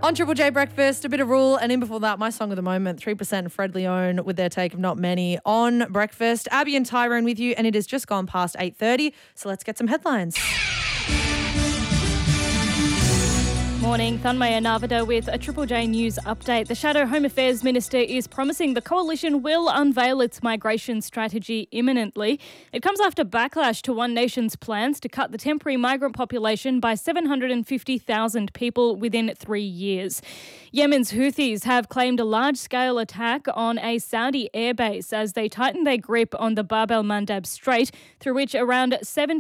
On Triple J Breakfast, a bit of Rule, and in before that, my song of the moment, 3% Fred Leone with their take of Not Many on Breakfast. Abby and Tyrone with you, and it has just gone past 8:30, so let's get some headlines. Morning, Thanmaya Narvada with a Triple J News update. The Shadow Home Affairs Minister is promising the Coalition will unveil its migration strategy imminently. It comes after backlash to One Nation's plans to cut the temporary migrant population by 750,000 people within 3 years. Yemen's Houthis have claimed a large-scale attack on a Saudi airbase as they tighten their grip on the Bab el-Mandab Strait, through which around 7